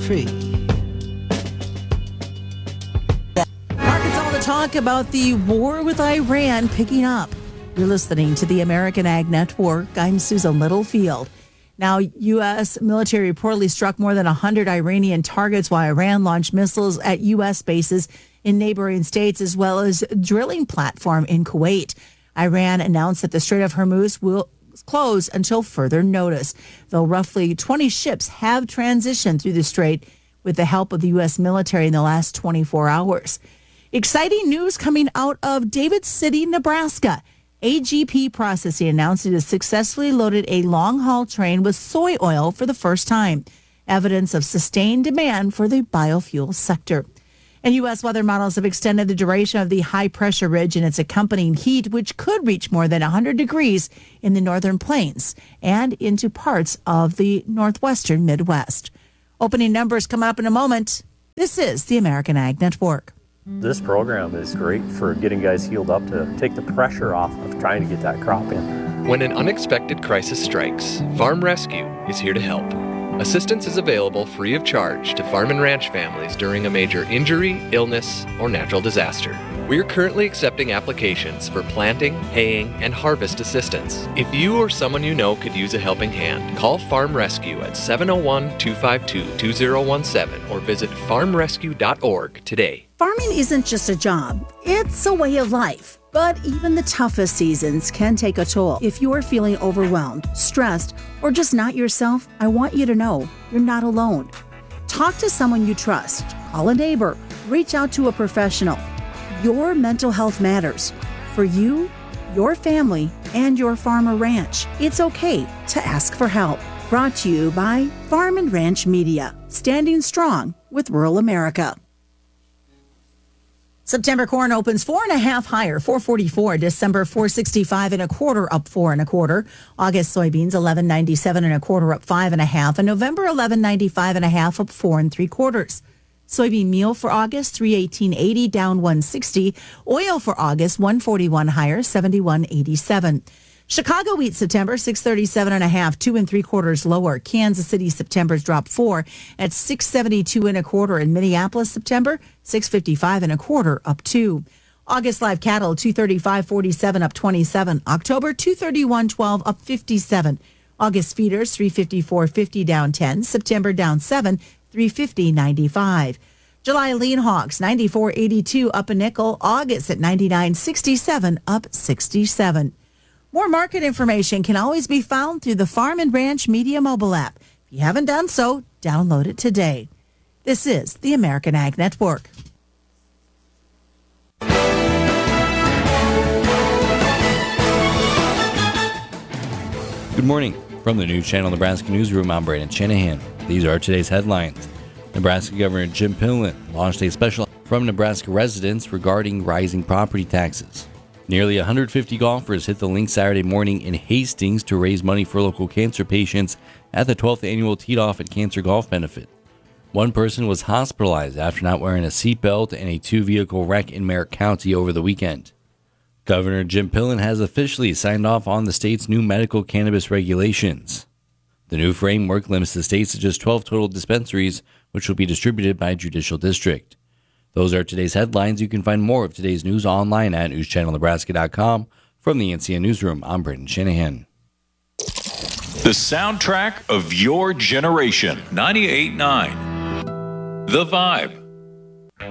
free. Markets all the talk about the war with Iran picking up. You're listening to the American Ag Network. I'm Susan Littlefield. Now, U.S. military reportedly struck more than 100 Iranian targets while Iran launched missiles at U.S. bases in neighboring states, as well as a drilling platform in Kuwait. Iran announced that the Strait of Hormuz will close until further notice, though roughly 20 ships have transitioned through the strait with the help of the U.S. military in the last 24 hours. Exciting news coming out of David City, Nebraska. AGP Processing announced it has successfully loaded a long-haul train with soy oil for the first time, evidence of sustained demand for the biofuel sector. And U.S. weather models have extended the duration of the high-pressure ridge and its accompanying heat, which could reach more than 100 degrees in the northern plains and into parts of the northwestern Midwest. Opening numbers come up in a moment. This is the American Ag Network. This program is great for getting guys healed up to take the pressure off of trying to get that crop in. When an unexpected crisis strikes, Farm Rescue is here to help. Assistance is available free of charge to farm and ranch families during a major injury, illness, or natural disaster. We are currently accepting applications for planting, haying, and harvest assistance. If you or someone you know could use a helping hand, call Farm Rescue at 701-252-2017 or visit farmrescue.org today. Farming isn't just a job, it's a way of life. But even the toughest seasons can take a toll. If you are feeling overwhelmed, stressed, or just not yourself, I want you to know you're not alone. Talk to someone you trust, call a neighbor, reach out to a professional. Your mental health matters for you, your family, and your farm or ranch. It's okay to ask for help. Brought to you by Farm and Ranch Media, standing strong with rural America. September corn opens 4.5 higher, 444. December 465 and a quarter, up 4 1/4. August soybeans 1197 and a quarter, up 5 1/2. And November 1195 and a half, up 4 3/4. Soybean meal for August 318.80, down 160. Oil for August 141 higher, 71.87. Chicago wheat September 637 and a half, 2 3/4 lower. Kansas City September's dropped 4 at 672 and a quarter. And Minneapolis September 655 and a quarter, up 2. August live cattle 235.47, up 27. October 231.12, up 57. August feeders 354.50, down 10. September down 7, 350.95. July lean hogs 94.82, up a nickel. August at 99.67, up 67. More market information can always be found through the Farm and Ranch Media mobile app. If you haven't done so, download it today. This is the American Ag Network. Good morning. From the News Channel Nebraska Newsroom, I'm Brandon Shanahan. These are today's headlines. Nebraska Governor Jim Pillen launched a special from Nebraska residents regarding rising property taxes. Nearly 150 golfers hit the link Saturday morning in Hastings to raise money for local cancer patients at the 12th annual Teed Off at Cancer Golf Benefit. One person was hospitalized after not wearing a seatbelt in a 2-vehicle wreck in Merritt County over the weekend. Governor Jim Pillen has officially signed off on the state's new medical cannabis regulations. The new framework limits the states to just 12 total dispensaries, which will be distributed by judicial district. Those are today's headlines. You can find more of today's news online at newschannelnebraska.com. From the NCN Newsroom, I'm Brandon Shanahan. The soundtrack of your generation. 98.9. The Vibe.